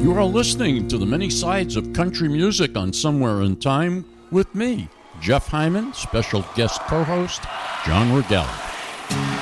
You are listening to the many sides of country music on Somewhere in Time with me, Jeff Hyman, special guest co-host, John Regalia.